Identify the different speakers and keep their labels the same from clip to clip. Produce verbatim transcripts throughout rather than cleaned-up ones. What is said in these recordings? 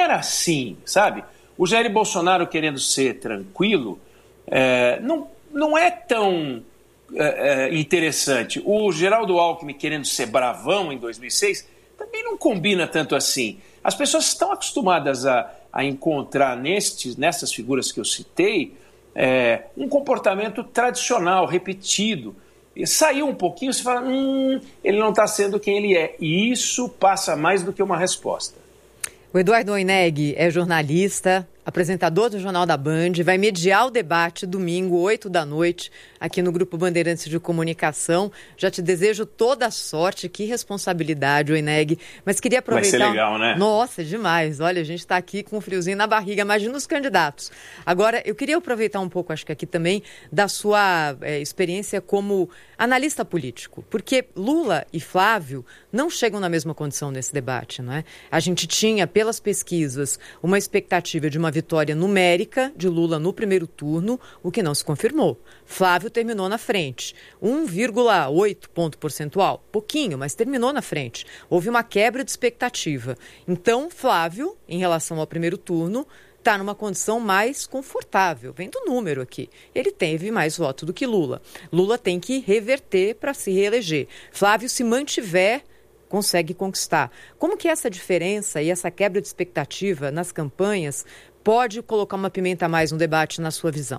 Speaker 1: era assim, sabe? O Jair Bolsonaro querendo ser tranquilo é, não, não é tão é, interessante. O Geraldo Alckmin querendo ser bravão em dois mil e seis também não combina tanto assim. As pessoas estão acostumadas a, a encontrar nestes, nessas figuras que eu citei é, um comportamento tradicional, repetido. E saiu um pouquinho, você fala, hum, ele não está sendo quem ele é. E isso passa mais do que uma resposta.
Speaker 2: O Eduardo Oineg é jornalista, apresentador do Jornal da Band, vai mediar o debate domingo, oito da noite, aqui no Grupo Bandeirantes de Comunicação. Já te desejo toda a sorte, que responsabilidade, Oineg. Mas queria aproveitar...
Speaker 1: Vai ser legal, né?
Speaker 2: Nossa, demais. Olha, a gente está aqui com um friozinho na barriga, imagina os candidatos. Agora, eu queria aproveitar um pouco, acho que aqui também, da sua é, experiência como analista político, porque Lula e Flávio não chegam na mesma condição nesse debate, não é? A gente tinha, pelas pesquisas, uma expectativa de uma vitória numérica de Lula no primeiro turno, o que não se confirmou. Flávio terminou na frente, um vírgula oito ponto percentual, pouquinho, mas terminou na frente. Houve uma quebra de expectativa. Então, Flávio, em relação ao primeiro turno, está numa condição mais confortável, vem do número aqui. Ele teve mais voto do que Lula. Lula tem que reverter para se reeleger. Flávio, se mantiver, consegue conquistar. Como que essa diferença e essa quebra de expectativa nas campanhas pode colocar uma pimenta a mais no debate, na sua visão?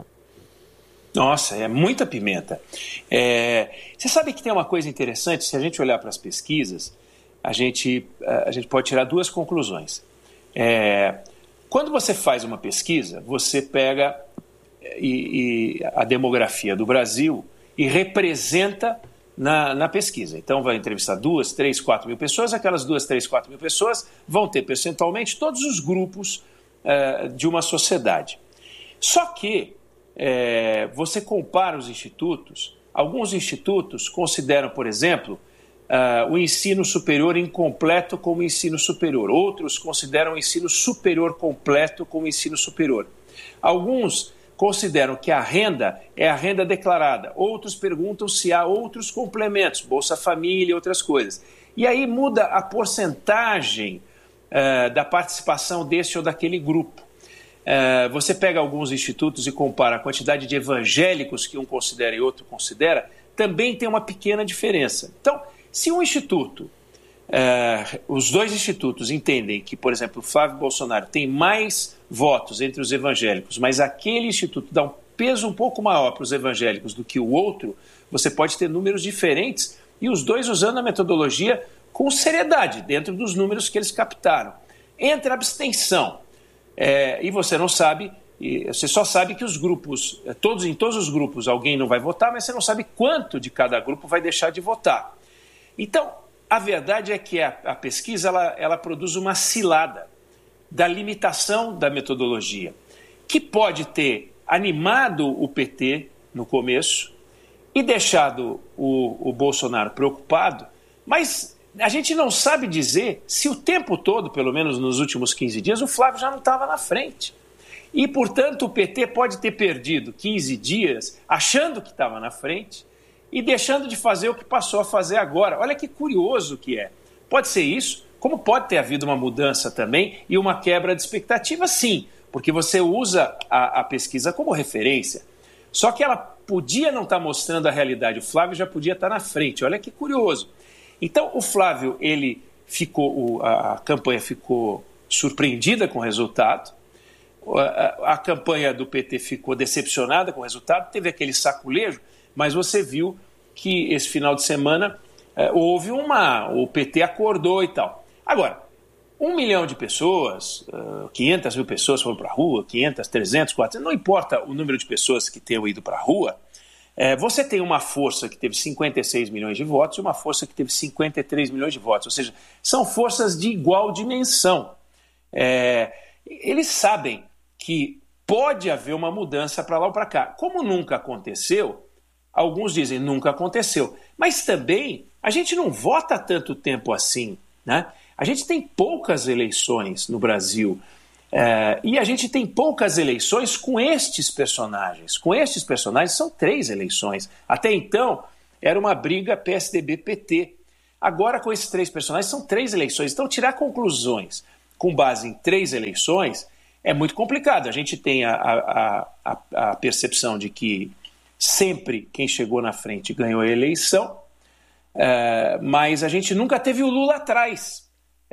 Speaker 1: Nossa, é muita pimenta. É, você sabe que tem uma coisa interessante, se a gente olhar para as pesquisas, a gente, a gente pode tirar duas conclusões. É, quando você faz uma pesquisa, você pega e, e a demografia do Brasil e representa na, na pesquisa. Então vai entrevistar duas, três, quatro mil pessoas, aquelas duas, três, quatro mil pessoas vão ter percentualmente todos os grupos uh, de uma sociedade. Só que É, você compara os institutos, alguns institutos consideram, por exemplo, uh, o ensino superior incompleto como ensino superior, outros consideram o ensino superior completo como ensino superior. Alguns consideram que a renda é a renda declarada, outros perguntam se há outros complementos, Bolsa Família e outras coisas. E aí muda a porcentagem uh, da participação desse ou daquele grupo. Uh, você pega alguns institutos e compara a quantidade de evangélicos que um considera e outro considera, também tem uma pequena diferença. Então, se um instituto, uh, os dois institutos entendem que, por exemplo, o Flávio Bolsonaro tem mais votos entre os evangélicos, mas aquele instituto dá um peso um pouco maior para os evangélicos do que o outro, você pode ter números diferentes e os dois usando a metodologia com seriedade, dentro dos números que eles captaram. Entre a abstenção, É, e você não sabe, você só sabe que os grupos, todos, em todos os grupos alguém não vai votar, mas você não sabe quanto de cada grupo vai deixar de votar. Então, a verdade é que a, a pesquisa ela, ela produz uma cilada da limitação da metodologia, que pode ter animado o P T no começo e deixado o, o Bolsonaro preocupado, mas a gente não sabe dizer se o tempo todo, pelo menos nos últimos quinze dias, o Flávio já não estava na frente. E, portanto, o P T pode ter perdido quinze dias achando que estava na frente e deixando de fazer o que passou a fazer agora. Olha que curioso que é. Pode ser isso, como pode ter havido uma mudança também e uma quebra de expectativa, sim, porque você usa a, a pesquisa como referência. Só que ela podia não estar mostrando a realidade, o Flávio já podia estar na frente. Olha que curioso. Então, o Flávio, ele ficou, a, a campanha ficou surpreendida com o resultado, a, a campanha do P T ficou decepcionada com o resultado, teve aquele saculejo, mas você viu que esse final de semana é, houve uma... o P T acordou e tal. Agora, um milhão de pessoas, uh, quinhentas mil pessoas foram para a rua, quinhentas, trezentas, quatrocentas, não importa o número de pessoas que tenham ido para a rua, É, você tem uma força que teve cinquenta e seis milhões de votos e uma força que teve cinquenta e três milhões de votos. Ou seja, são forças de igual dimensão. É, eles sabem que pode haver uma mudança para lá ou para cá. Como nunca aconteceu, alguns dizem nunca aconteceu. Mas também a gente não vota tanto tempo assim, né? A gente tem poucas eleições no Brasil. É, e a gente tem poucas eleições com estes personagens. Com estes personagens são três eleições. Até então era uma briga P S D B P T. Agora com esses três personagens são três eleições. Então tirar conclusões com base em três eleições, é muito complicado. A gente tem a, a, a, a percepção de que sempre quem chegou na frente ganhou a eleição, é, mas a gente nunca teve o Lula atrás,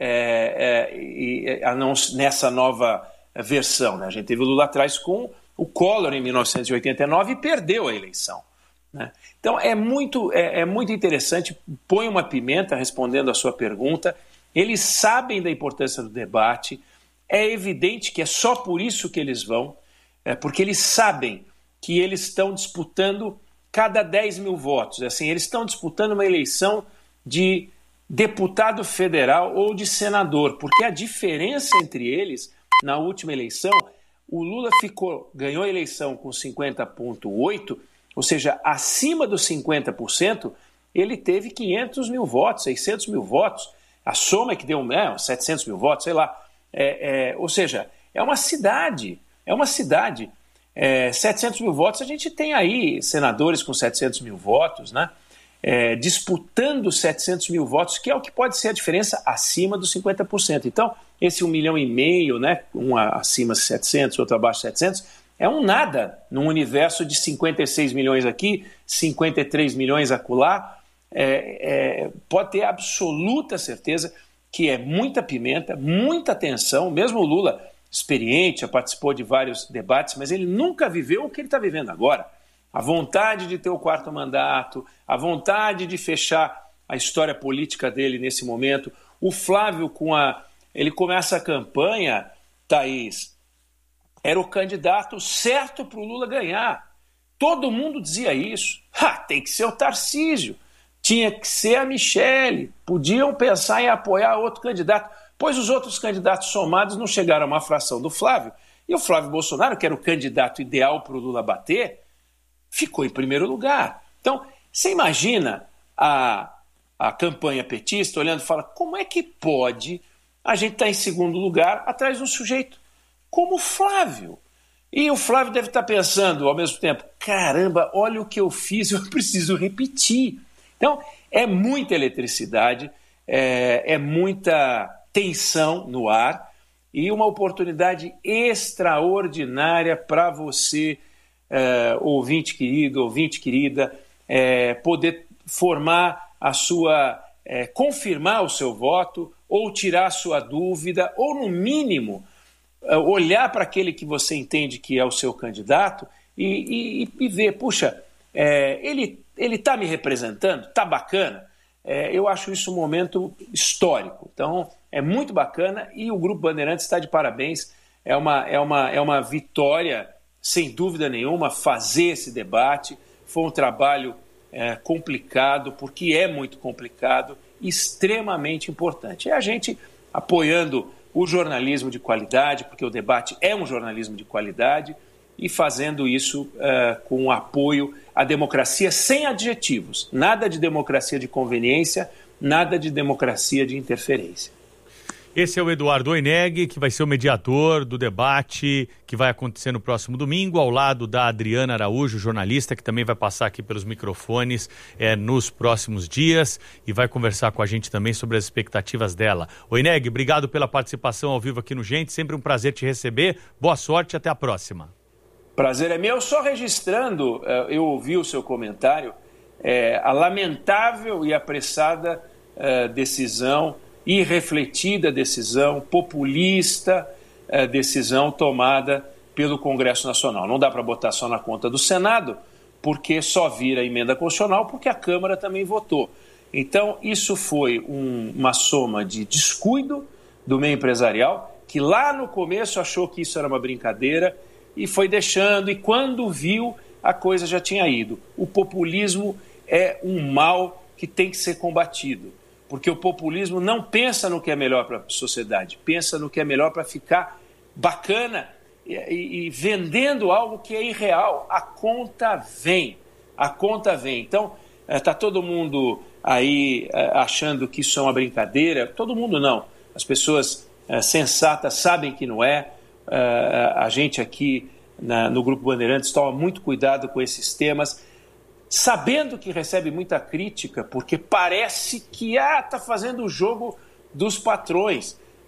Speaker 1: é, é, e, a não, nessa nova versão, né? A gente teve o Lula atrás com o Collor em mil novecentos e oitenta e nove e perdeu a eleição, né? Então é muito, é, é muito interessante, põe uma pimenta respondendo a sua pergunta, eles sabem da importância do debate, é evidente que é só por isso que eles vão, é, porque eles sabem que eles estão disputando cada dez mil votos, assim, eles estão disputando uma eleição de deputado federal ou de senador, porque a diferença entre eles, na última eleição, o Lula ficou, ganhou a eleição com cinquenta vírgula oito por cento, ou seja, acima dos cinquenta por cento, ele teve quinhentos mil votos, seiscentos mil votos, a soma é que deu né, setecentos mil votos, sei lá. É, é, ou seja, é uma cidade, é uma cidade. É, setecentos mil votos, a gente tem aí senadores com setecentos mil votos, né? É, disputando setecentos mil votos, que é o que pode ser a diferença acima dos cinquenta por cento. Então, esse um milhão e meio, né, um acima de setecentos, outro abaixo de setecentos, é um nada num universo de cinquenta e seis milhões aqui, cinquenta e três milhões acolá. É, é, pode ter absoluta certeza que é muita pimenta, muita tensão. Mesmo o Lula, experiente, já participou de vários debates, mas ele nunca viveu o que ele está vivendo agora. A vontade de ter o quarto mandato, a vontade de fechar a história política dele nesse momento. O Flávio, com a, ele começa a campanha, Thaís, era o candidato certo para o Lula ganhar. Todo mundo dizia isso. Ha, tem que ser o Tarcísio, tinha que ser a Michele, podiam pensar em apoiar outro candidato, pois os outros candidatos somados não chegaram a uma fração do Flávio. E o Flávio Bolsonaro, que era o candidato ideal para o Lula bater, ficou em primeiro lugar. Então, você imagina a, a campanha petista olhando e fala, como é que pode a gente estar em segundo lugar atrás de um sujeito como o Flávio? E o Flávio deve estar pensando ao mesmo tempo, caramba, olha o que eu fiz, eu preciso repetir. Então, é muita eletricidade, é, é muita tensão no ar e uma oportunidade extraordinária para você, é, ouvinte querido, ouvinte querida, é, poder formar a sua, é, confirmar o seu voto ou tirar a sua dúvida ou, no mínimo, olhar para aquele que você entende que é o seu candidato e, e, e ver, puxa, é, ele ele está me representando? Está bacana? É, eu acho isso um momento histórico. Então, é muito bacana e o Grupo Bandeirantes está de parabéns. É uma, é uma, é uma vitória, sem dúvida nenhuma, fazer esse debate. Foi um trabalho é, complicado, porque é muito complicado, extremamente importante. É a gente apoiando o jornalismo de qualidade, porque o debate é um jornalismo de qualidade, e fazendo isso uh, com apoio à democracia sem adjetivos. Nada de democracia de conveniência, nada de democracia de interferência.
Speaker 3: Esse é o Eduardo Oineg, que vai ser o mediador do debate que vai acontecer no próximo domingo, ao lado da Adriana Araújo, jornalista, que também vai passar aqui pelos microfones é, nos próximos dias e vai conversar com a gente também sobre as expectativas dela. Oineg, obrigado pela participação ao vivo aqui no Gente, sempre um prazer te receber. Boa sorte, até a próxima.
Speaker 1: Prazer é meu. Só registrando, eu ouvi o seu comentário, é, a lamentável e apressada é, decisão, irrefletida decisão, populista é, decisão tomada pelo Congresso Nacional. Não dá para botar só na conta do Senado, porque só vira emenda constitucional, porque a Câmara também votou. Então, isso foi um, uma soma de descuido do meio empresarial, que lá no começo achou que isso era uma brincadeira, e foi deixando, e quando viu, a coisa já tinha ido. O populismo é um mal que tem que ser combatido, porque o populismo não pensa no que é melhor para a sociedade, pensa no que é melhor para ficar bacana e, e, e vendendo algo que é irreal. A conta vem, a conta vem. Então, está todo mundo aí achando que isso é uma brincadeira. Todo mundo não. As pessoas sensatas sabem que não é. Uh, a gente aqui na, no Grupo Bandeirantes toma muito cuidado com esses temas, sabendo que recebe muita crítica, porque parece que ah, está fazendo o jogo dos patrões.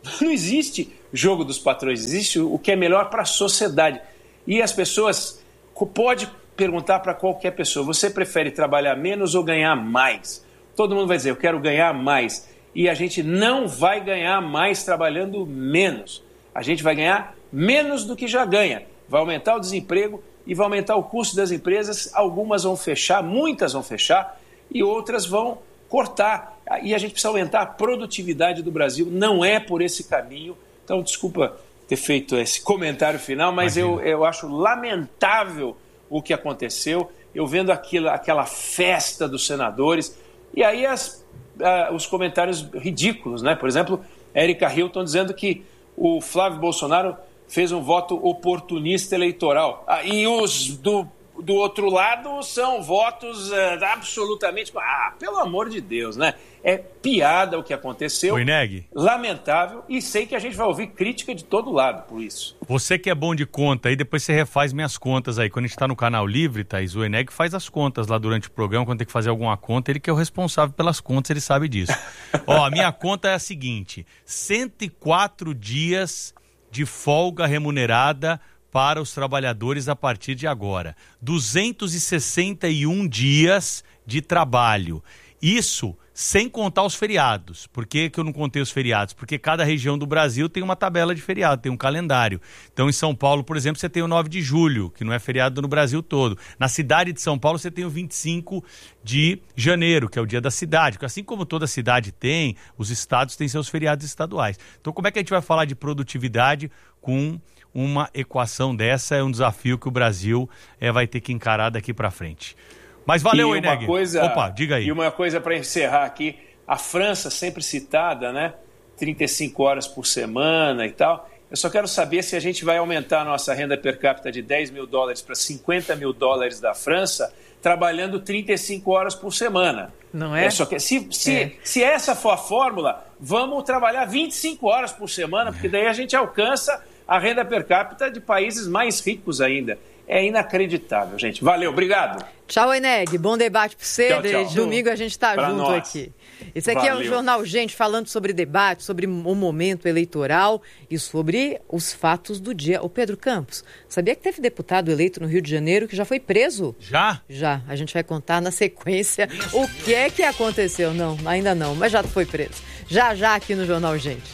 Speaker 1: Não existe jogo dos patrões, existe o que é melhor para a sociedade. E as pessoas, pode perguntar para qualquer pessoa, você prefere trabalhar menos ou ganhar mais? Todo mundo vai dizer, eu quero ganhar mais. E a gente não vai ganhar mais trabalhando menos. A gente vai ganhar menos do que já ganha. Vai aumentar o desemprego e vai aumentar o custo das empresas. Algumas vão fechar, muitas vão fechar e outras vão cortar. E a gente precisa aumentar a produtividade do Brasil. Não é por esse caminho. Então, desculpa ter feito esse comentário final, mas eu, eu acho lamentável o que aconteceu. Eu vendo aquilo, aquela festa dos senadores, e aí as, uh, os comentários ridículos, né? Por exemplo, Érica Hilton dizendo que o Flávio Bolsonaro fez um voto oportunista eleitoral. Ah, e os do, do outro lado são votos uh, absolutamente... Ah, pelo amor de Deus, né? É piada o que aconteceu.
Speaker 3: Oi, Neg.
Speaker 1: Lamentável. E sei que a gente vai ouvir crítica de todo lado por isso.
Speaker 3: Você que é bom de conta aí, depois você refaz minhas contas aí. Quando a gente tá no canal livre, Thaís, o Eneg faz as contas lá durante o programa, quando tem que fazer alguma conta, ele que é o responsável pelas contas, ele sabe disso. Ó, a minha conta é a seguinte, cento e quatro dias de folga remunerada para os trabalhadores a partir de agora. duzentos e sessenta e um dias de trabalho. Isso sem contar os feriados. Por que que eu não contei os feriados? Porque cada região do Brasil tem uma tabela de feriado, tem um calendário. Então, em São Paulo, por exemplo, você tem o nove de julho, que não é feriado no Brasil todo. Na cidade de São Paulo, você tem o vinte e cinco de janeiro, que é o dia da cidade. Assim como toda cidade tem, os estados têm seus feriados estaduais. Então, como é que a gente vai falar de produtividade com uma equação dessa? É um desafio que o Brasil é, vai ter que encarar daqui para frente. Mas valeu,
Speaker 1: e
Speaker 3: Eneg.
Speaker 1: Coisa,
Speaker 3: Opa, diga aí.
Speaker 1: E uma coisa para encerrar aqui, a França sempre citada, né? trinta e cinco horas por semana e tal. Eu só quero saber se a gente vai aumentar a nossa renda per capita de dez mil dólares para cinquenta mil dólares da França, trabalhando trinta e cinco horas por semana.
Speaker 2: Não é?
Speaker 1: é só que, se, se,
Speaker 2: é.
Speaker 1: se essa for a fórmula, vamos trabalhar vinte e cinco horas por semana, porque daí a gente alcança a renda per capita de países mais ricos ainda. É inacreditável, gente. Valeu, obrigado.
Speaker 2: Tchau, Eneg. Bom debate para você.
Speaker 1: Tchau, tchau.
Speaker 2: Domingo a gente está junto
Speaker 1: nós.
Speaker 2: aqui. Esse aqui
Speaker 1: Valeu.
Speaker 2: É o Jornal Gente, falando sobre debate, sobre o momento eleitoral e sobre os fatos do dia. O Pedro Campos, sabia que teve deputado eleito no Rio de Janeiro que já foi preso?
Speaker 3: Já?
Speaker 2: Já. A gente vai contar na sequência o que é que aconteceu. Não, ainda não, mas já foi preso. Já, já aqui no Jornal Gente.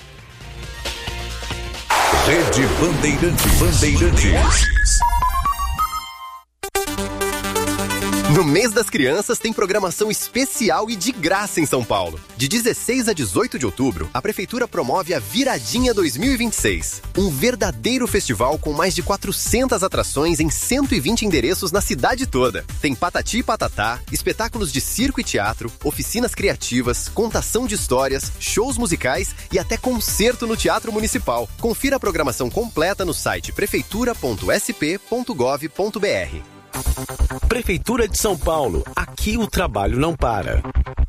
Speaker 4: Rede Bandeirantes. Bandeirantes.
Speaker 5: No mês das crianças tem programação especial e de graça em São Paulo. De dezesseis a dezoito de outubro, a Prefeitura promove a Viradinha dois mil e vinte e seis. Um verdadeiro festival com mais de quatrocentas atrações em cento e vinte endereços na cidade toda. Tem Patati e Patatá, espetáculos de circo e teatro, oficinas criativas, contação de histórias, shows musicais e até concerto no Teatro Municipal. Confira a programação completa no site prefeitura ponto s p ponto gov ponto b r.
Speaker 4: Prefeitura de São Paulo. Aqui o trabalho não para.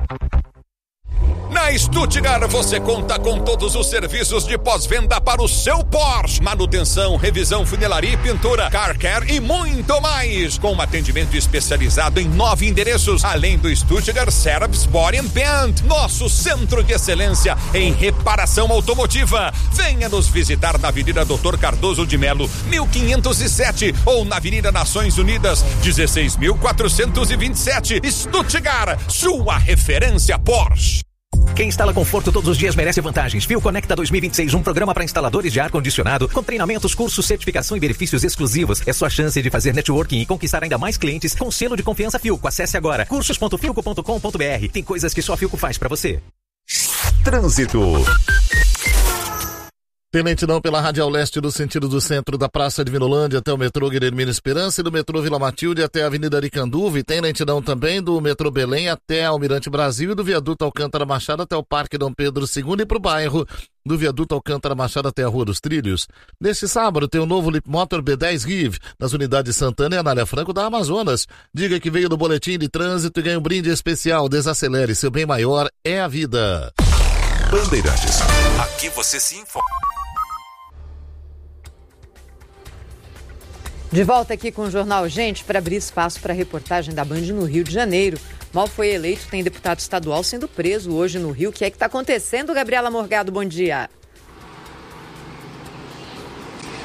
Speaker 6: Na Stuttgart você conta com todos os serviços de pós-venda para o seu Porsche. Manutenção, revisão, funilaria e pintura, car care e muito mais. Com um atendimento especializado em nove endereços, além do Stuttgart Service Body and Paint, nosso centro de excelência em reparação automotiva. Venha nos visitar na Avenida doutor Cardoso de Melo, mil quinhentos e sete, ou na Avenida Nações Unidas, dezesseis mil quatrocentos e vinte e sete. Stuttgart, sua referência Porsche.
Speaker 7: Quem instala conforto todos os dias merece vantagens. Fio Conecta dois mil e vinte e seis, um programa para instaladores de ar-condicionado, com treinamentos, cursos, certificação e benefícios exclusivos. É sua chance de fazer networking e conquistar ainda mais clientes com selo de confiança Filco. Acesse agora cursos ponto filco ponto com ponto b r. Tem coisas que só a Filco faz para você.
Speaker 4: Trânsito.
Speaker 8: Tem lentidão pela Radial Leste no sentido do centro da Praça de Vinolândia até o metrô Guilhermina Esperança e do metrô Vila Matilde até a Avenida Aricanduva. E tem lentidão também do metrô Belém até Almirante Brasil e do viaduto Alcântara Machado até o Parque Dom Pedro segundo e para o bairro do viaduto Alcântara Machado até a Rua dos Trilhos. Neste sábado tem o novo Leapmotor B dez Give nas unidades Santana e Anália Franco da Amazonas. Diga que veio do boletim de trânsito e ganha um brinde especial. Desacelere, seu bem maior é a vida.
Speaker 4: Bandeirantes. Aqui você se informa.
Speaker 2: De volta aqui com o Jornal Gente para abrir espaço para a reportagem da Band no Rio de Janeiro. Mal foi eleito, tem deputado estadual sendo preso hoje no Rio. O que é que está acontecendo, Gabriela Morgado? Bom dia.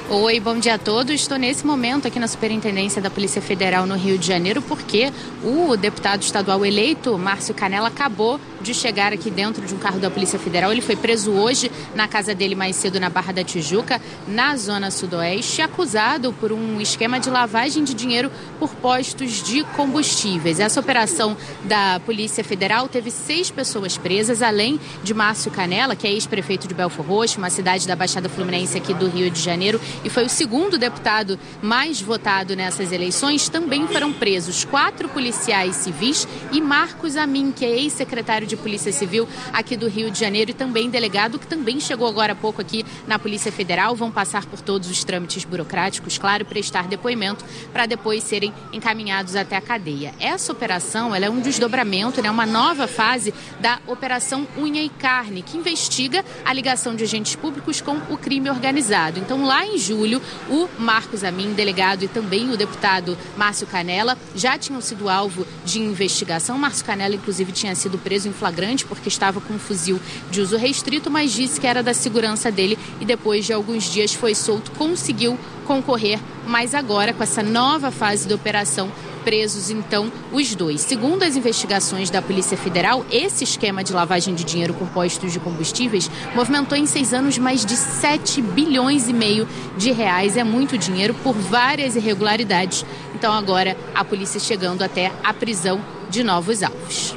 Speaker 9: Oi, bom dia a todos. Estou nesse momento aqui na Superintendência da Polícia Federal no Rio de Janeiro porque o deputado estadual eleito, Márcio Canella, acabou de chegar aqui dentro de um carro da Polícia Federal. Ele foi preso hoje na casa dele mais cedo na Barra da Tijuca, na zona sudoeste, acusado por um esquema de lavagem de dinheiro por postos de combustíveis. Essa operação da Polícia Federal teve seis pessoas presas, além de Márcio Canella, que é ex-prefeito de Belfor Roxo, uma cidade da Baixada Fluminense aqui do Rio de Janeiro, e foi o segundo deputado mais votado nessas eleições. Também foram presos quatro policiais civis e Marcos Amin, que é ex-secretário de Polícia Civil aqui do Rio de Janeiro e também delegado, que também chegou agora há pouco aqui na Polícia Federal. Vão passar por todos os trâmites burocráticos, claro, prestar depoimento para depois serem encaminhados até a cadeia. Essa operação, ela é um desdobramento, né, uma nova fase da Operação Unha e Carne, que investiga a ligação de agentes públicos com o crime organizado. Então, lá em julho, o Marcos Amin, delegado, e também o deputado Márcio Canella já tinham sido alvo de investigação. Márcio Canella, inclusive, tinha sido preso em flagrante porque estava com um fuzil de uso restrito, mas disse que era da segurança dele e depois de alguns dias foi solto, conseguiu concorrer, mas agora com essa nova fase da operação, presos então os dois. Segundo as investigações da Polícia Federal, esse esquema de lavagem de dinheiro com postos de combustíveis movimentou em seis anos mais de sete bilhões e meio de reais. É muito dinheiro por várias irregularidades. Então agora a polícia chegando até a prisão de novos alvos.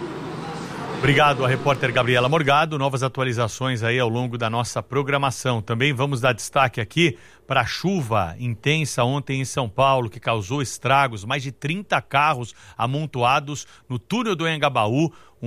Speaker 3: Obrigado a repórter Gabriela Morgado. Novas atualizações aí ao longo da nossa programação. Também vamos dar destaque aqui para a chuva intensa ontem em São Paulo, que causou estragos, mais de trinta carros amontoados no túnel do Anhangabaú,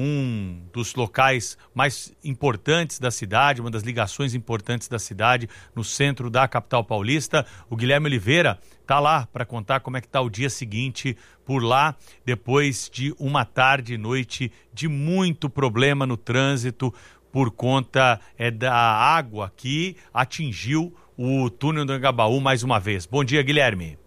Speaker 3: um dos locais mais importantes da cidade, uma das ligações importantes da cidade, no centro da capital paulista. O Guilherme Oliveira está lá para contar como é que está o dia seguinte por lá, depois de uma tarde e noite de muito problema no trânsito por conta é, da água que atingiu o túnel do Anhangabaú mais uma vez. Bom dia, Guilherme.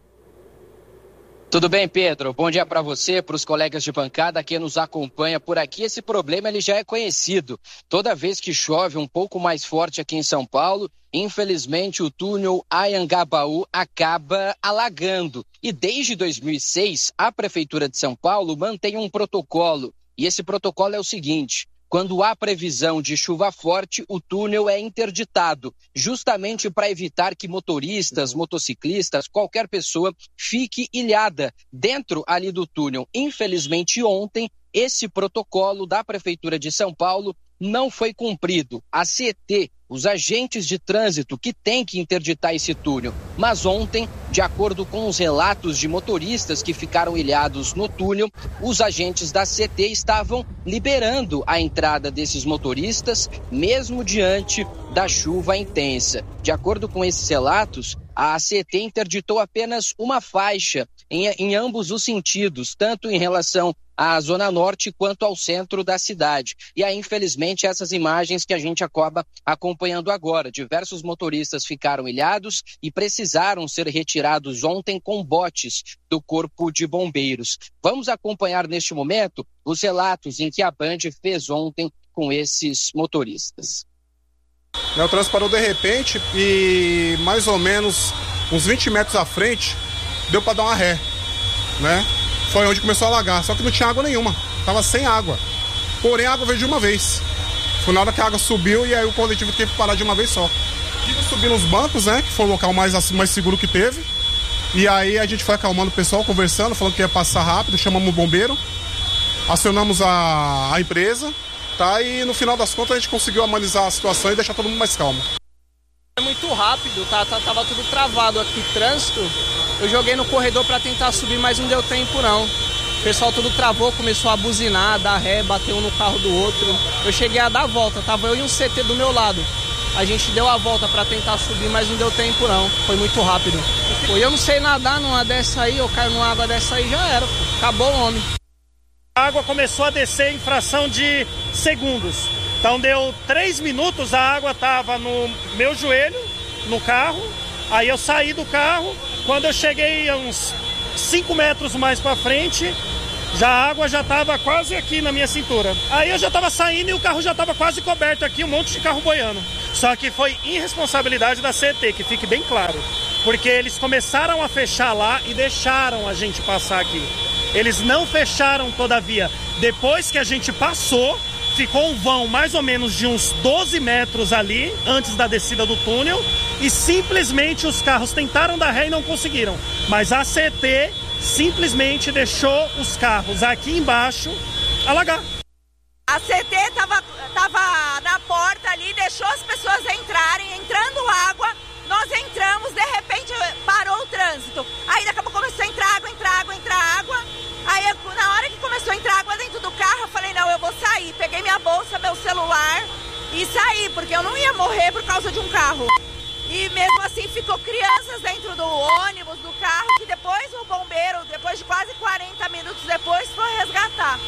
Speaker 10: Tudo bem, Pedro? Bom dia para você, para os colegas de bancada que nos acompanha por aqui. Esse problema ele já é conhecido. Toda vez que chove um pouco mais forte aqui em São Paulo, infelizmente o túnel Anhangabaú acaba alagando. E desde dois mil e seis, a Prefeitura de São Paulo mantém um protocolo. E esse protocolo é o seguinte: quando há previsão de chuva forte, o túnel é interditado, justamente para evitar que motoristas, motociclistas, qualquer pessoa fique ilhada dentro ali do túnel. Infelizmente, ontem, esse protocolo da Prefeitura de São Paulo não foi cumprido. A C E T, os agentes de trânsito que têm que interditar esse túnel. Mas ontem, de acordo com os relatos de motoristas que ficaram ilhados no túnel, os agentes da C E T estavam liberando a entrada desses motoristas, mesmo diante da chuva intensa. De acordo com esses relatos, a C E T interditou apenas uma faixa em, em ambos os sentidos, tanto em relação à Zona Norte quanto ao centro da cidade. E aí, infelizmente, essas imagens que a gente acaba acompanhando agora. Diversos motoristas ficaram ilhados e precisaram ser retirados ontem com botes do Corpo de Bombeiros. Vamos acompanhar neste momento os relatos em que a Band fez ontem com esses motoristas.
Speaker 11: O trânsito parou de repente e mais ou menos uns vinte metros à frente deu para dar uma ré, né? Foi onde começou a alagar, só que não tinha água nenhuma, tava sem água. Porém, a água veio de uma vez. Foi na hora que a água subiu e aí o coletivo teve que parar de uma vez só. Tive subir nos bancos, né, que foi o local mais, mais seguro que teve. E aí a gente foi acalmando o pessoal, conversando, falando que ia passar rápido, chamamos o bombeiro, acionamos a, a empresa, tá? E no final das contas a gente conseguiu amenizar a situação e deixar todo mundo mais calmo.
Speaker 12: É muito rápido, tá, tá, tava tudo travado aqui, trânsito. Eu joguei no corredor para tentar subir, mas não deu tempo não. O pessoal tudo travou, começou a buzinar, a dar ré, bateu um no carro do outro. Eu cheguei a dar a volta, tava eu e um C T do meu lado. A gente deu a volta para tentar subir, mas não deu tempo não. Foi muito rápido. Pô, eu não sei nadar numa dessa aí, eu caio numa água dessa aí, já era. Pô. Acabou o homem.
Speaker 13: A água começou a descer em fração de segundos. Então deu três minutos, a água estava no meu joelho, no carro. Aí eu saí do carro. Quando eu cheguei a uns cinco metros mais para frente, já a água já estava quase aqui na minha cintura. Aí eu já estava saindo e o carro já estava quase coberto aqui, um monte de carro boiando. Só que foi irresponsabilidade da C E T, que fique bem claro. Porque eles começaram a fechar lá e deixaram a gente passar aqui. Eles não fecharam, todavia. Depois que a gente passou, ficou um vão mais ou menos de uns doze metros ali, antes da descida do túnel, e simplesmente os carros tentaram dar ré e não conseguiram. Mas a C E T simplesmente deixou os carros aqui embaixo alagar.
Speaker 14: A C E T estava tava na porta ali, deixou as pessoas entrarem, entrando água, nós entramos, de repente parou o trânsito. Aí daqui a pouco começou a entrar água, entrar água, entrar água. Aí na hora que começou a entrar água dentro do carro, eu falei, não, eu vou sair. Peguei minha bolsa, meu celular e saí, porque eu não ia morrer por causa de um carro. E mesmo assim ficou crianças dentro do ônibus, do carro, que depois o bombeiro, depois de quase quarenta minutos depois, foi resgatar.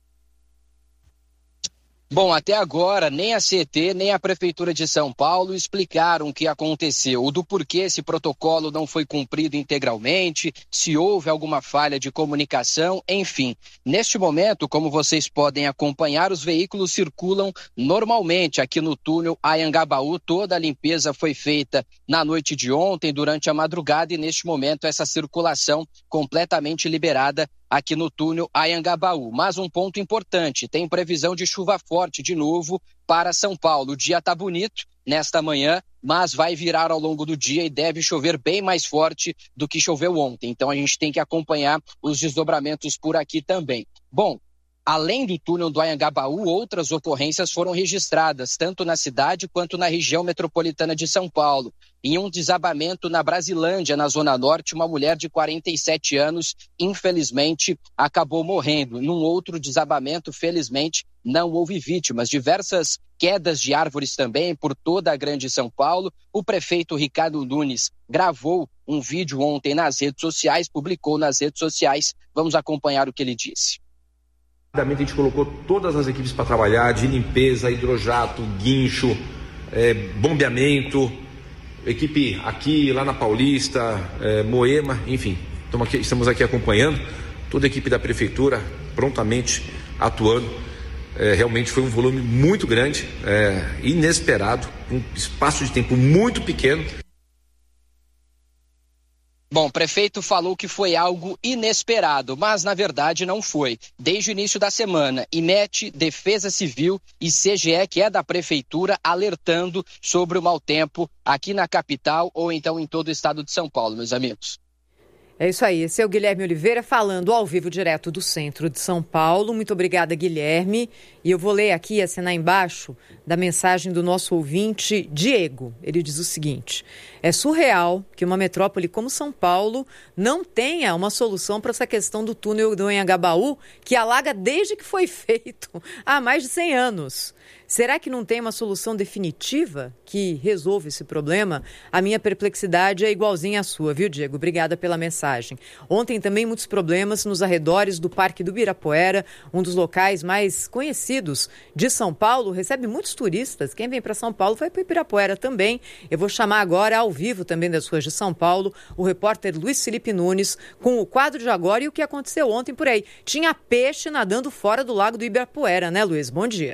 Speaker 10: Bom, até agora, nem a C E T, nem a Prefeitura de São Paulo explicaram o que aconteceu, do porquê esse protocolo não foi cumprido integralmente, se houve alguma falha de comunicação, enfim. Neste momento, como vocês podem acompanhar, os veículos circulam normalmente aqui no túnel Anhangabaú. Toda a limpeza foi feita na noite de ontem, durante a madrugada, e neste momento essa circulação completamente liberada aqui no túnel Anhangabaú. Mas um ponto importante, tem previsão de chuva forte de novo para São Paulo. O dia está bonito nesta manhã, mas vai virar ao longo do dia e deve chover bem mais forte do que choveu ontem. Então a gente tem que acompanhar os desdobramentos por aqui também. Bom, além do túnel do Anhangabaú, outras ocorrências foram registradas, tanto na cidade quanto na região metropolitana de São Paulo. Em um desabamento na Brasilândia, na Zona Norte, uma mulher de quarenta e sete anos, infelizmente, acabou morrendo. Num outro desabamento, felizmente, não houve vítimas. Diversas quedas de árvores também por toda a grande São Paulo. O prefeito Ricardo Nunes gravou um vídeo ontem nas redes sociais, publicou nas redes sociais. Vamos acompanhar o que ele disse.
Speaker 15: A gente colocou todas as equipes para trabalhar, de limpeza, hidrojato, guincho, é, bombeamento, equipe aqui, lá na Paulista, é, Moema, enfim, aqui, estamos aqui acompanhando, toda a equipe da prefeitura prontamente atuando. É, realmente foi um volume muito grande, é, inesperado, um espaço de tempo muito pequeno.
Speaker 10: Bom, o prefeito falou que foi algo inesperado, mas na verdade não foi. Desde o início da semana, I M E T, Defesa Civil e C G E, que é da prefeitura, alertando sobre o mau tempo aqui na capital ou então em todo o estado de São Paulo, meus amigos.
Speaker 2: É isso aí, esse é o Guilherme Oliveira falando ao vivo direto do centro de São Paulo. Muito obrigada, Guilherme. E eu vou ler aqui, assinar embaixo, da mensagem do nosso ouvinte Diego. Ele diz o seguinte: é surreal que uma metrópole como São Paulo não tenha uma solução para essa questão do túnel do Anhangabaú, que alaga desde que foi feito há mais de cem anos. Será que não tem uma solução definitiva que resolva esse problema? A minha perplexidade é igualzinha à sua, viu, Diego? Obrigada pela mensagem. Ontem também muitos problemas nos arredores do Parque do Ibirapuera, um dos locais mais conhecidos de São Paulo. Recebe muitos turistas. Quem vem para São Paulo vai para o Ibirapuera também. Eu vou chamar agora, ao vivo também das ruas de São Paulo, o repórter Luiz Felipe Nunes, com o quadro de agora e o que aconteceu ontem por aí. Tinha peixe nadando fora do lago do Ibirapuera, né, Luiz? Bom dia.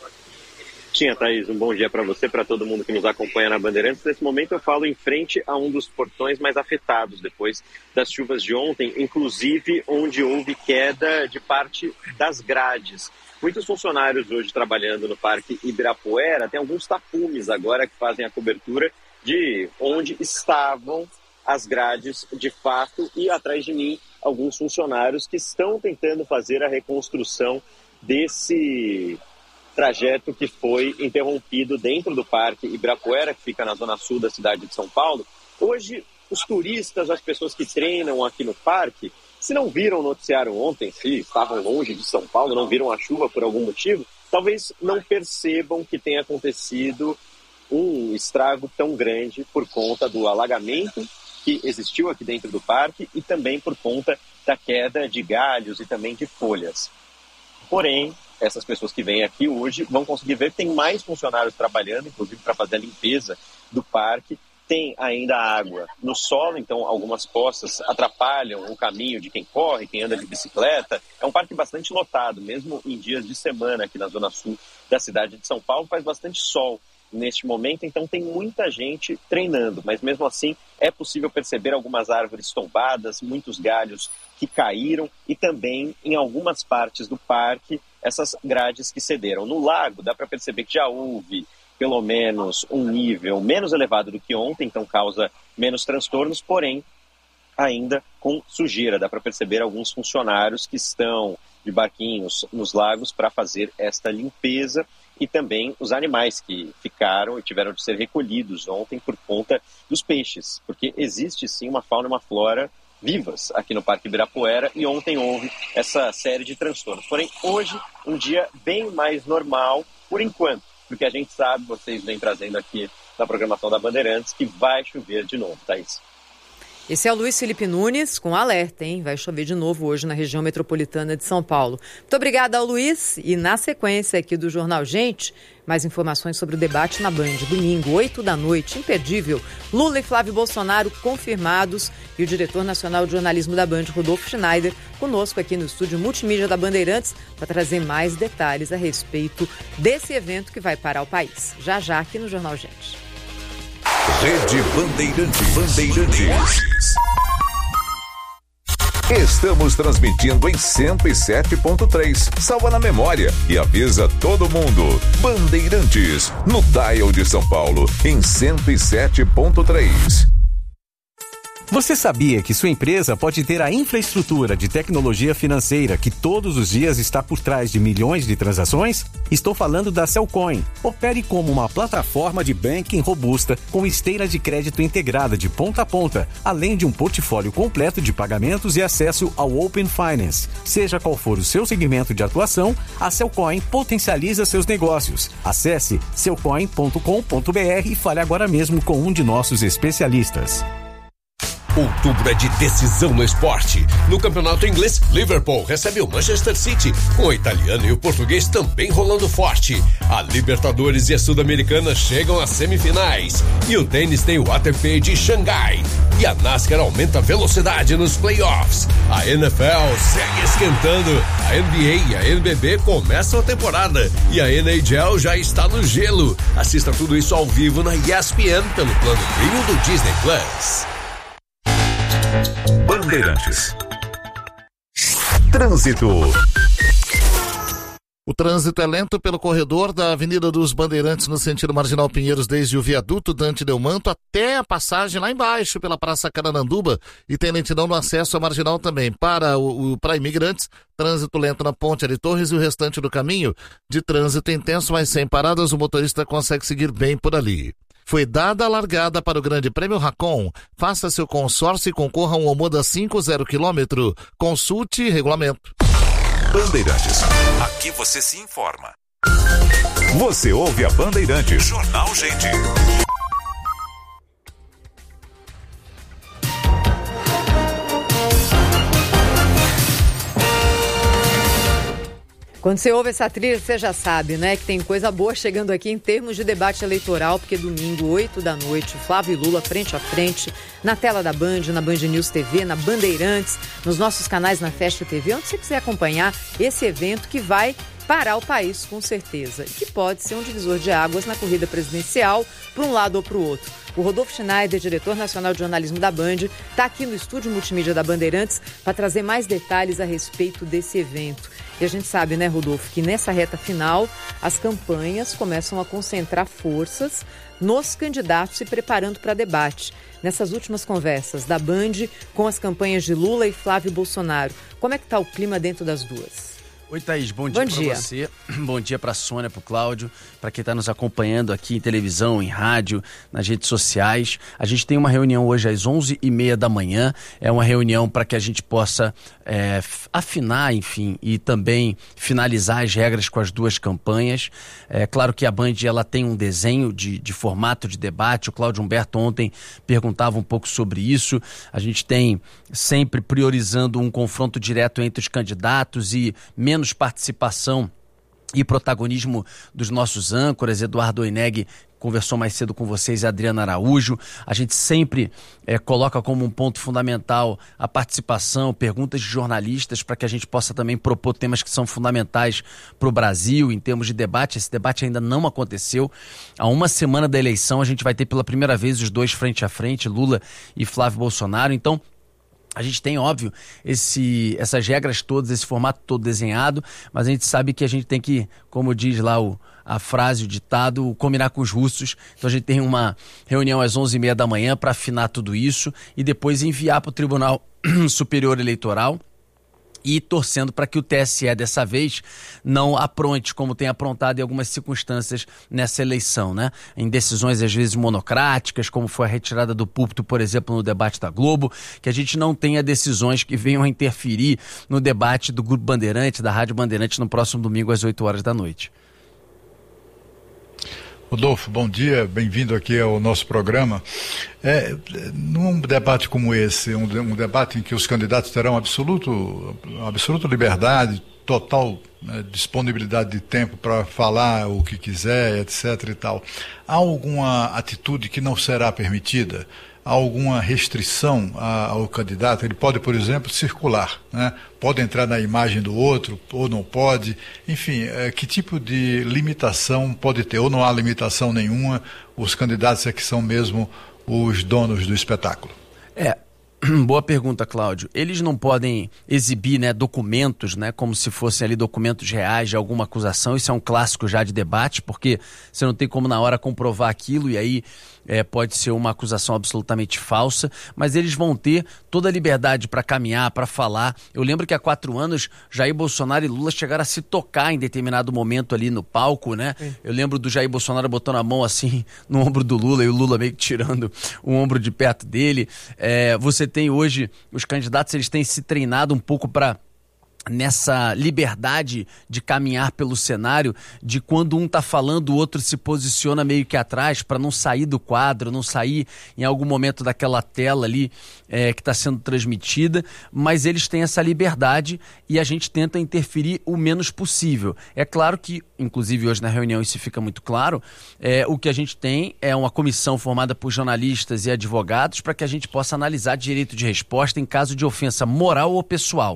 Speaker 16: Tinha, Thaís, um bom dia para você, para todo mundo que nos acompanha na Bandeirantes. Nesse momento eu falo em frente a um dos portões mais afetados depois das chuvas de ontem, inclusive onde houve queda de parte das grades. Muitos funcionários hoje trabalhando no Parque Ibirapuera, tem alguns tapumes agora que fazem a cobertura de onde estavam as grades de fato, e atrás de mim alguns funcionários que estão tentando fazer a reconstrução desse trajeto que foi interrompido dentro do Parque Ibirapuera, que fica na zona sul da cidade de São Paulo. Hoje, os turistas, as pessoas que treinam aqui no parque, se não viram o noticiário ontem, se estavam longe de São Paulo, não viram a chuva por algum motivo, talvez não percebam que tenha acontecido um estrago tão grande por conta do alagamento que existiu aqui dentro do parque e também por conta da queda de galhos e também de folhas. Porém, essas pessoas que vêm aqui hoje vão conseguir ver que tem mais funcionários trabalhando, inclusive para fazer a limpeza do parque. Tem ainda água no solo, então algumas poças atrapalham o caminho de quem corre, quem anda de bicicleta. É um parque bastante lotado, mesmo em dias de semana aqui na zona sul da cidade de São Paulo, faz bastante sol. neste momento, então tem muita gente treinando, mas mesmo assim é possível perceber algumas árvores tombadas, muitos galhos que caíram e também em algumas partes do parque essas grades que cederam. No lago dá para perceber que já houve pelo menos um nível menos elevado do que ontem, então causa menos transtornos, porém ainda com sujeira. Dá para perceber alguns funcionários que estão de barquinhos nos lagos para fazer esta limpeza e também os animais que ficaram e tiveram de ser recolhidos ontem por conta dos peixes, porque existe sim uma fauna e uma flora vivas aqui no Parque Ibirapuera e ontem houve essa série de transtornos. Porém, hoje, um dia bem mais normal, por enquanto, porque a gente sabe, vocês vêm trazendo aqui na programação da Bandeirantes, que vai chover de novo, Thaís.
Speaker 2: Esse é o Luiz Felipe Nunes com alerta, hein? Vai chover de novo hoje na região metropolitana de São Paulo. Muito obrigada ao Luiz e na sequência aqui do Jornal Gente, mais informações sobre o debate na Band, domingo, oito da noite, imperdível. Lula e Flávio Bolsonaro confirmados e o diretor nacional de jornalismo da Band, Rodolfo Schneider, conosco aqui no estúdio multimídia da Bandeirantes para trazer mais detalhes a respeito desse evento que vai parar o país. Já já aqui no Jornal Gente.
Speaker 6: Rede Bandeirantes. Bandeirantes. Estamos transmitindo em cento e sete ponto três. Salva na memória e avisa todo mundo. Bandeirantes, no dial de São Paulo, em cento e sete ponto três.
Speaker 17: Você sabia que sua empresa pode ter a infraestrutura de tecnologia financeira que todos os dias está por trás de milhões de transações? Estou falando da Cellcoin. Opere como uma plataforma de banking robusta com esteira de crédito integrada de ponta a ponta, além de um portfólio completo de pagamentos e acesso ao Open Finance. Seja qual for o seu segmento de atuação, a Cellcoin potencializa seus negócios. Acesse cellcoin ponto com ponto b r e fale agora mesmo com um de nossos especialistas.
Speaker 18: Outubro é de decisão no esporte. No campeonato inglês, Liverpool recebe o Manchester City, com o italiano e o português também rolando forte. A Libertadores e a Sul-Americana chegam às semifinais. E o tênis tem o A T P de Xangai. E a NASCAR aumenta a velocidade nos playoffs. A N F L segue esquentando. A N B A e a N B B começam a temporada. E a N H L já está no gelo. Assista tudo isso ao vivo na E S P N pelo plano premium do Disney Plus.
Speaker 6: Bandeirantes. Trânsito.
Speaker 8: O trânsito é lento pelo corredor da Avenida dos Bandeirantes no sentido Marginal Pinheiros, desde o viaduto Dante Delmanto até a passagem lá embaixo pela Praça Carananduba, e tem lentidão no acesso à Marginal também. Para, o, o, para imigrantes, trânsito lento na Ponte de Torres e o restante do caminho de trânsito intenso, mas sem paradas, o motorista consegue seguir bem por ali. Foi dada a largada para o Grande Prêmio Racon. Faça seu consórcio e concorra a um Omoda cinco zero quilômetro. Consulte regulamento.
Speaker 6: Bandeirantes. Aqui você se informa. Você ouve a Bandeirantes. Jornal Gente.
Speaker 2: Quando você ouve essa trilha, você já sabe, né, que tem coisa boa chegando aqui em termos de debate eleitoral, porque domingo, oito da noite, Flávio e Lula frente a frente, na tela da Band, na Band News T V, na Bandeirantes, nos nossos canais na Festa T V, onde você quiser acompanhar esse evento que vai parar o país, com certeza, e que pode ser um divisor de águas na corrida presidencial, para um lado ou para o outro. O Rodolfo Schneider, diretor nacional de jornalismo da Band, está aqui no estúdio multimídia da Bandeirantes para trazer mais detalhes a respeito desse evento. E a gente sabe, né, Rodolfo, que nessa reta final as campanhas começam a concentrar forças nos candidatos se preparando para debate. Nessas últimas conversas da Band com as campanhas de Lula e Flávio Bolsonaro, como é que está o clima dentro das duas?
Speaker 19: Oi, Thaís, bom dia, bom dia. Para você, bom dia para a Sônia, para o Cláudio, para quem está nos acompanhando aqui em televisão, em rádio, nas redes sociais. A gente tem uma reunião hoje às onze e meia da manhã, é uma reunião para que a gente possa é, afinar, enfim, e também finalizar as regras com as duas campanhas. É claro que a Band ela tem um desenho de, de formato de debate, o Cláudio Humberto ontem perguntava um pouco sobre isso. A gente tem sempre priorizando um confronto direto entre os candidatos e menos participação e protagonismo dos nossos âncoras. Eduardo Oineg conversou mais cedo com vocês, a Adriana Araújo. A gente sempre é, coloca como um ponto fundamental a participação, perguntas de jornalistas, para que a gente possa também propor temas que são fundamentais para o Brasil, em termos de debate. Esse debate ainda não aconteceu. Há uma semana da eleição, a gente vai ter pela primeira vez os dois frente a frente, Lula e Flávio Bolsonaro. Então, a gente tem, óbvio, esse, essas regras todas, esse formato todo desenhado, mas a gente sabe que a gente tem que, como diz lá o, a frase, o ditado, combinar com os russos. Então a gente tem uma reunião às onze e meia da manhã para afinar tudo isso e depois enviar para o Tribunal Superior Eleitoral, e torcendo para que o T S E dessa vez não apronte como tem aprontado em algumas circunstâncias nessa eleição, né? Em decisões às vezes monocráticas, como foi a retirada do púlpito, por exemplo, no debate da Globo, que a gente não tenha decisões que venham a interferir no debate do Grupo Bandeirante, da Rádio Bandeirante, no próximo domingo às oito horas da noite.
Speaker 20: Rodolfo, bom dia, bem-vindo aqui ao nosso programa. É, num debate como esse, um, um debate em que os candidatos terão absoluto, absoluta liberdade, total né, disponibilidade de tempo para falar o que quiser, etc e tal, há alguma atitude que não será permitida? Há alguma restrição ao candidato? Ele pode, por exemplo, circular, né? Pode entrar na imagem do outro ou não pode? Enfim, é, que tipo de limitação pode ter? Ou não há limitação nenhuma? Os candidatos é que são mesmo os donos do espetáculo.
Speaker 19: É. Boa pergunta, Cláudio. Eles não podem exibir, né, documentos, né, como se fossem ali documentos reais de alguma acusação. Isso é um clássico já de debate, porque você não tem como na hora comprovar aquilo e aí é, pode ser uma acusação absolutamente falsa, mas eles vão ter toda a liberdade para caminhar, para falar. Eu lembro que há quatro anos Jair Bolsonaro e Lula chegaram a se tocar em determinado momento ali no palco, né? Sim. Eu lembro do Jair Bolsonaro botando a mão assim no ombro do Lula e o Lula meio que tirando o ombro de perto dele. É, você tem hoje, os candidatos eles têm se treinado um pouco para nessa liberdade de caminhar pelo cenário, de quando um tá falando, o outro se posiciona meio que atrás para não sair do quadro, não sair em algum momento daquela tela ali é, que está sendo transmitida, mas eles têm essa liberdade e a gente tenta interferir o menos possível. É claro que, inclusive hoje na reunião isso fica muito claro, é, o que a gente tem é uma comissão formada por jornalistas e advogados para que a gente possa analisar direito de resposta em caso de ofensa moral ou pessoal.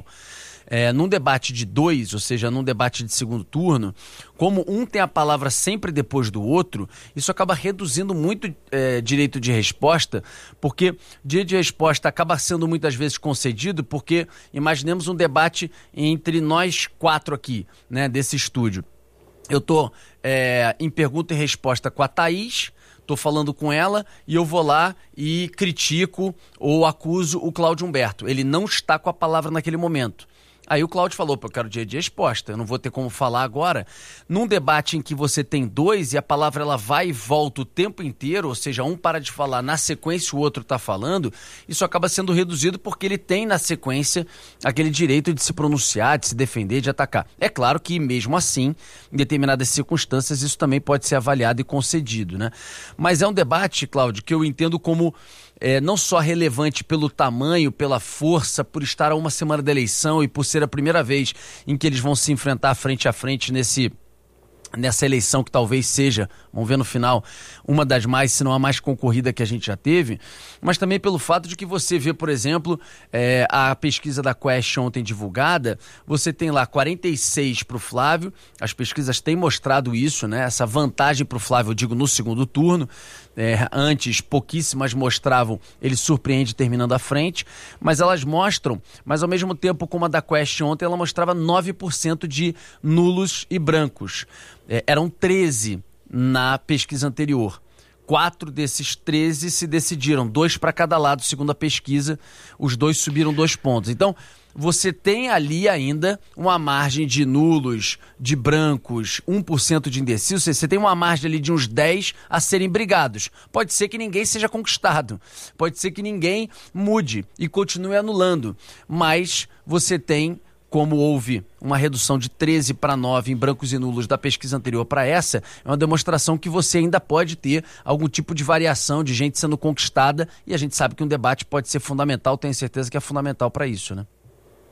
Speaker 19: É, num debate de dois, ou seja, num debate de segundo turno, como um tem a palavra sempre depois do outro, isso acaba reduzindo muito é, direito de resposta, porque direito de resposta acaba sendo muitas vezes concedido, porque imaginemos um debate entre nós quatro aqui, né, desse estúdio. Eu estou é, em pergunta e resposta com a Thaís, estou falando com ela e eu vou lá e critico ou acuso o Cláudio Humberto. Ele não está com a palavra naquele momento. Aí o Cláudio falou, pô, eu quero dia de resposta, eu não vou ter como falar agora. Num debate em que você tem dois e a palavra ela vai e volta o tempo inteiro, ou seja, um para de falar, na sequência o outro está falando, isso acaba sendo reduzido porque ele tem na sequência aquele direito de se pronunciar, de se defender, de atacar. É claro que mesmo assim, em determinadas circunstâncias, isso também pode ser avaliado e concedido, né? Mas é um debate, Cláudio, que eu entendo como É, não só relevante pelo tamanho, pela força, por estar a uma semana da eleição e por ser a primeira vez em que eles vão se enfrentar frente a frente nesse, nessa eleição que talvez seja, vamos ver no final, uma das mais, se não a mais concorrida que a gente já teve, mas também pelo fato de que você vê, por exemplo, é, a pesquisa da Quest ontem divulgada, você tem lá quarenta e seis para o Flávio, as pesquisas têm mostrado isso, né? Essa vantagem para o Flávio, eu digo, no segundo turno. É, antes, pouquíssimas mostravam ele surpreende terminando à frente, mas elas mostram, mas ao mesmo tempo como a da Quest ontem, ela mostrava nove por cento de nulos e brancos. É, eram treze na pesquisa anterior. Quatro desses treze se decidiram, dois para cada lado, segundo a pesquisa, os dois subiram dois pontos. Então, você tem ali ainda uma margem de nulos, de brancos, um por cento de indecisos, você tem uma margem ali de uns dez a serem brigados. Pode ser que ninguém seja conquistado, pode ser que ninguém mude e continue anulando, mas você tem, como houve uma redução de treze para nove em brancos e nulos da pesquisa anterior para essa, é uma demonstração que você ainda pode ter algum tipo de variação de gente sendo conquistada e a gente sabe que um debate pode ser fundamental, tenho certeza que é fundamental para isso, né?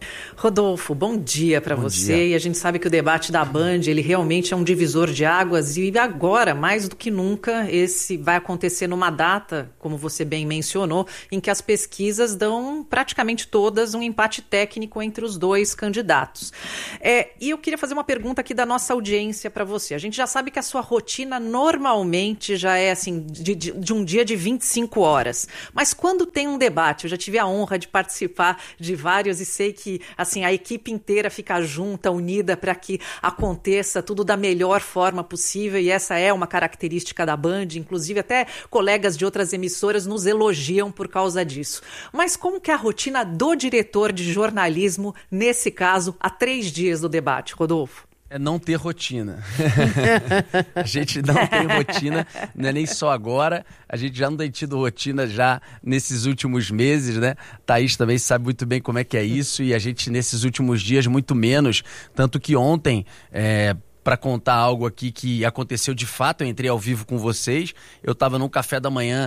Speaker 21: Rodolfo, bom dia para você. Dia. E a gente sabe que o debate da Band, ele realmente é um divisor de águas e agora, mais do que nunca, esse vai acontecer numa data, como você bem mencionou, em que as pesquisas dão praticamente todas um empate técnico entre os dois candidatos. É, e eu queria fazer uma pergunta aqui da nossa audiência para você. A gente já sabe que a sua rotina normalmente já é assim, de, de, de um dia de vinte e cinco horas. Mas quando tem um debate, eu já tive a honra de participar de vários e sei que assim, a equipe inteira fica junta, unida para que aconteça tudo da melhor forma possível e essa é uma característica da Band, inclusive até colegas de outras emissoras nos elogiam por causa disso. Mas como que é a rotina do diretor de jornalismo, nesse caso, há três dias do debate, Rodolfo?
Speaker 19: É não ter rotina. A gente não tem rotina, não é nem só agora, a gente já não tem tido rotina já nesses últimos meses, né? Thaís também sabe muito bem como é que é isso e a gente nesses últimos dias muito menos, tanto que ontem... É, para contar algo aqui que aconteceu de fato, eu entrei ao vivo com vocês, eu estava num café da manhã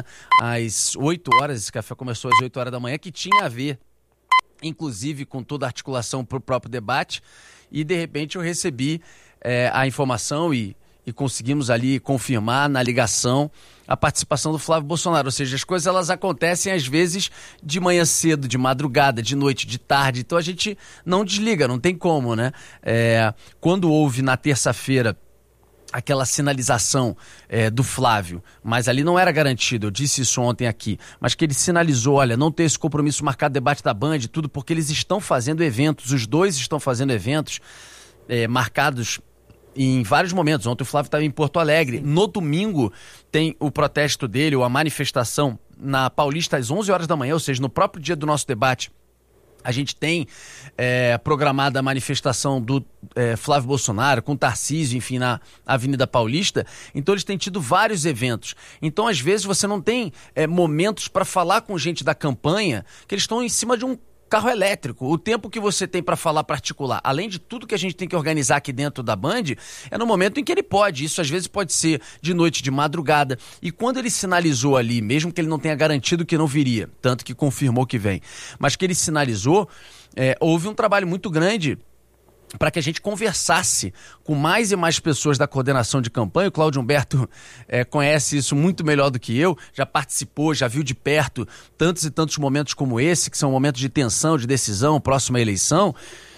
Speaker 19: às oito horas, esse café começou às oito horas da manhã, que tinha a ver, inclusive, com toda a articulação para o próprio debate, e de repente eu recebi é, a informação e, e conseguimos ali confirmar na ligação a participação do Flávio Bolsonaro, ou seja, as coisas elas acontecem às vezes de manhã cedo, de madrugada, de noite, de tarde, então a gente não desliga, não tem como, né? É, quando houve na terça-feira aquela sinalização é, do Flávio, mas ali não era garantido, eu disse isso ontem aqui, mas que ele sinalizou, olha, não ter esse compromisso marcado, debate da Band, tudo porque eles estão fazendo eventos, os dois estão fazendo eventos é, marcados em vários momentos. Ontem o Flávio estava em Porto Alegre, sim. No domingo tem o protesto dele, ou a manifestação na Paulista às onze horas da manhã, ou seja, no próprio dia do nosso debate, a gente tem é, programada a manifestação do é, Flávio Bolsonaro com Tarcísio, enfim, na Avenida Paulista. Então eles têm tido vários eventos. Então às vezes você não tem é, momentos para falar com gente da campanha que eles estão em cima de um carro elétrico. O tempo que você tem para falar particular, além de tudo que a gente tem que organizar aqui dentro da Band, é no momento em que ele pode. Isso às vezes pode ser de noite, de madrugada. E quando ele sinalizou ali, mesmo que ele não tenha garantido que não viria, tanto que confirmou que vem, mas que ele sinalizou, é, houve um trabalho muito grande para que a gente conversasse com mais e mais pessoas da coordenação de campanha. O Cláudio Humberto é, conhece isso muito melhor do que eu, já participou, já viu de perto tantos e tantos momentos como esse, que são momentos de tensão, de decisão, próxima eleição.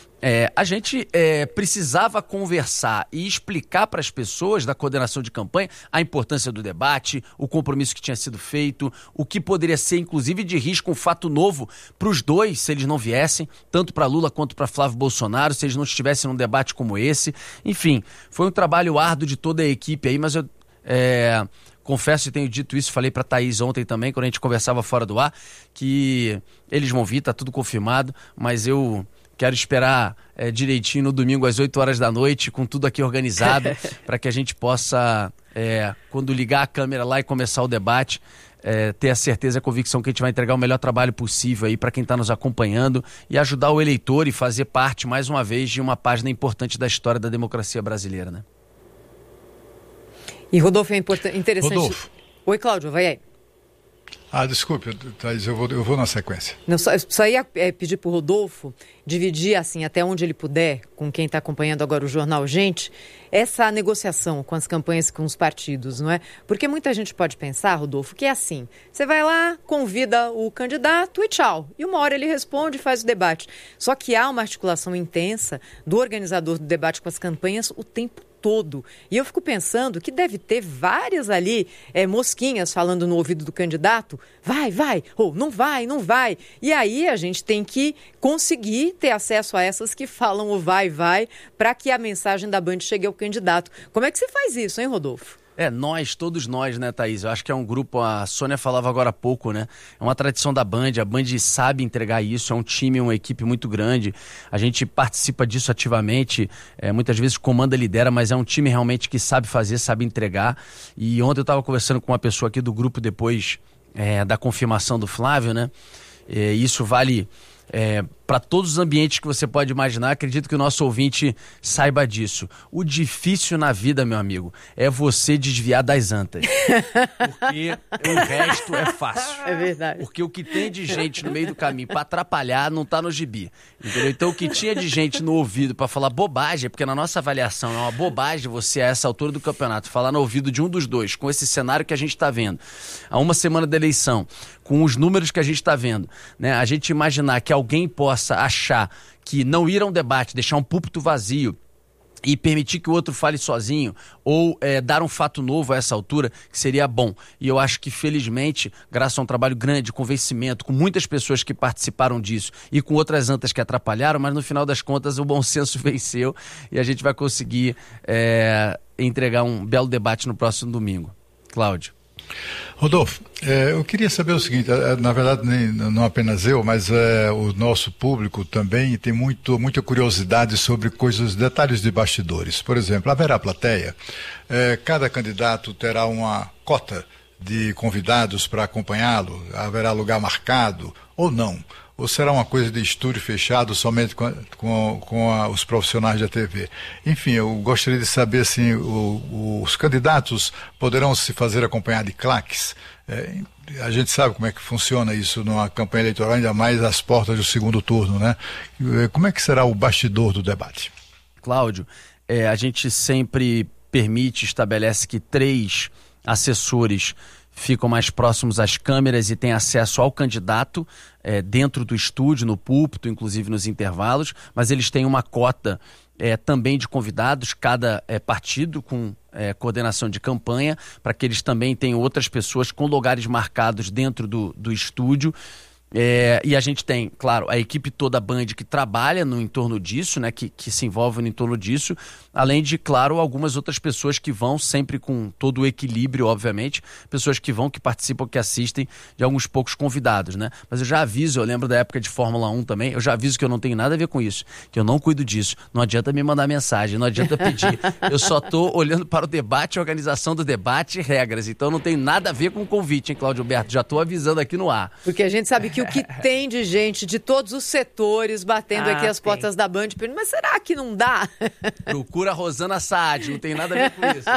Speaker 19: É, a gente é, precisava conversar e explicar para as pessoas da coordenação de campanha a importância do debate, o compromisso que tinha sido feito, o que poderia ser, inclusive, de risco, um fato novo para os dois, se eles não viessem, tanto para Lula quanto para Flávio Bolsonaro, se eles não estivessem num debate como esse. Enfim, foi um trabalho árduo de toda a equipe aí, mas eu é, confesso e tenho dito isso, falei para a Thaís ontem também, quando a gente conversava fora do ar, que eles vão vir, está tudo confirmado, mas eu... quero esperar é, direitinho no domingo às oito horas da noite, com tudo aqui organizado, para que a gente possa, é, quando ligar a câmera lá e começar o debate, é, ter a certeza e a convicção que a gente vai entregar o melhor trabalho possível aí para quem está nos acompanhando e ajudar o eleitor e fazer parte, mais uma vez, de uma página importante da história da democracia brasileira, né?
Speaker 2: E Rodolfo, é importante, interessante...
Speaker 20: Rodolfo.
Speaker 2: Oi, Cláudio, vai aí.
Speaker 20: Ah, desculpe, Thaís, eu vou, eu vou na sequência.
Speaker 2: Não, só, só ia é, pedir para o Rodolfo dividir, assim, até onde ele puder, com quem está acompanhando agora o Jornal Gente, essa negociação com as campanhas, com os partidos, não é? Porque muita gente pode pensar, Rodolfo, que é assim, você vai lá, convida o candidato e tchau. E uma hora ele responde e faz o debate. Só que há uma articulação intensa do organizador do debate com as campanhas o tempo todo. E eu fico pensando que deve ter várias ali é, mosquinhas falando no ouvido do candidato, vai, vai, ou não vai, não vai. E aí a gente tem que conseguir ter acesso a essas que falam o vai, vai, para que a mensagem da Band chegue ao candidato. Como é que você faz isso, hein, Rodolfo?
Speaker 19: É, nós, todos nós, né, Thaís? Eu acho que é um grupo, a Sônia falava agora há pouco, né? É uma tradição da Band, a Band sabe entregar isso, é um time, uma equipe muito grande. A gente participa disso ativamente, é, muitas vezes comanda, lidera, mas é um time realmente que sabe fazer, sabe entregar. E ontem eu estava conversando com uma pessoa aqui do grupo depois é, da confirmação do Flávio, né? É, isso vale... É, para todos os ambientes que você pode imaginar. Acredito que o nosso ouvinte saiba disso. O difícil na vida, meu amigo, é você desviar das antas. Porque o resto é fácil.
Speaker 2: É verdade.
Speaker 19: Porque o que tem de gente no meio do caminho para atrapalhar não tá no gibi. Entendeu? Então o que tinha de gente no ouvido para falar bobagem, porque na nossa avaliação é uma bobagem você, a essa altura do campeonato, falar no ouvido de um dos dois, com esse cenário que a gente está vendo, há uma semana da eleição, com os números que a gente está vendo, né? A gente imaginar que alguém possa achar que não ir a um debate, deixar um púlpito vazio e permitir que o outro fale sozinho ou é, dar um fato novo a essa altura, que seria bom. E eu acho que, felizmente, graças a um trabalho grande de convencimento, com muitas pessoas que participaram disso e com outras antas que atrapalharam, mas no final das contas o bom senso venceu e a gente vai conseguir é, entregar um belo debate no próximo domingo. Cláudio.
Speaker 20: Rodolfo, é, eu queria saber o seguinte, na verdade nem, não apenas eu, mas é, o nosso público também tem muito, muita curiosidade sobre coisas, detalhes de bastidores. Por exemplo, haverá plateia, é, cada candidato terá uma cota de convidados para acompanhá-lo, haverá lugar marcado ou não? Ou será uma coisa de estúdio fechado somente com, com, com a, os profissionais da T V? Enfim, eu gostaria de saber, assim, o, o, os candidatos poderão se fazer acompanhar de claques? É, a gente sabe como é que funciona isso numa campanha eleitoral, ainda mais às portas do segundo turno, né? Como é que será o bastidor do debate?
Speaker 19: Cláudio, é, a gente sempre permite, estabelece que três assessores ficam mais próximos às câmeras e têm acesso ao candidato é, dentro do estúdio, no púlpito, inclusive nos intervalos, mas eles têm uma cota é, também de convidados, cada é, partido com é, coordenação de campanha, para que eles também tenham outras pessoas com lugares marcados dentro do, do estúdio. É, e a gente tem, claro, a equipe toda Band que trabalha no entorno disso, né, que, que se envolve no entorno disso, além de, claro, algumas outras pessoas que vão sempre com todo o equilíbrio, obviamente, pessoas que vão, que participam, que assistem, de alguns poucos convidados, né? Mas eu já aviso, eu lembro da época de Fórmula um também, eu já aviso que eu não tenho nada a ver com isso, que eu não cuido disso, não adianta me mandar mensagem, não adianta pedir, eu só tô olhando para o debate, a organização do debate e regras, então não tem nada a ver com o convite, hein, Cláudio Alberto? Já tô avisando aqui no ar.
Speaker 2: Porque a gente sabe que que o que tem de gente de todos os setores batendo
Speaker 21: Ah,
Speaker 2: aqui as
Speaker 21: tem.
Speaker 2: portas da Band, mas será que não dá?
Speaker 19: Procura a Rosana Saad, não tem nada a ver com isso.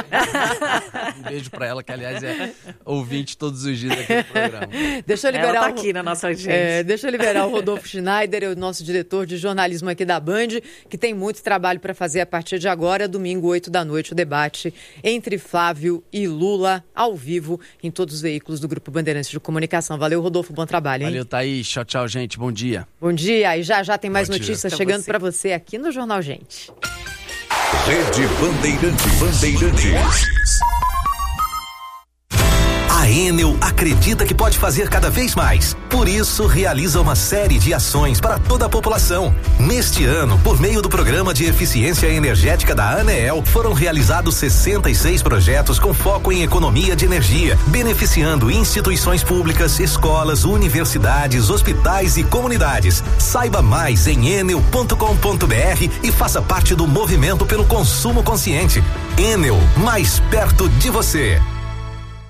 Speaker 19: Um beijo pra ela, que aliás é ouvinte todos os dias aqui do programa.
Speaker 2: Deixa eu liberar
Speaker 21: Ela tá
Speaker 2: o-
Speaker 21: aqui na nossa audiência.
Speaker 2: É, deixa eu liberar o Rodolfo Schneider, o nosso diretor de jornalismo aqui da Band, que tem muito trabalho para fazer a partir de agora, domingo, oito da noite, o debate entre Flávio e Lula, ao vivo, em todos os veículos do Grupo Bandeirantes de Comunicação. Valeu, Rodolfo, bom trabalho, hein?
Speaker 19: Valeu, Thaís. Tchau, tchau, gente. Bom dia.
Speaker 2: Bom dia, e já já tem mais
Speaker 19: Bom dia.
Speaker 2: notícias
Speaker 19: Pra
Speaker 2: chegando
Speaker 19: você.
Speaker 2: para você aqui no Jornal Gente.
Speaker 6: Rede Bandeirantes. Bandeirantes.
Speaker 7: A Enel acredita que pode fazer cada vez mais. Por isso, realiza uma série de ações para toda a população. Neste ano, por meio do Programa de Eficiência Energética da ANEEL, foram realizados sessenta e seis projetos com foco em economia de energia, beneficiando instituições públicas, escolas, universidades, hospitais e comunidades. Saiba mais em enel ponto com ponto br e faça parte do movimento pelo consumo consciente. Enel, mais perto de você.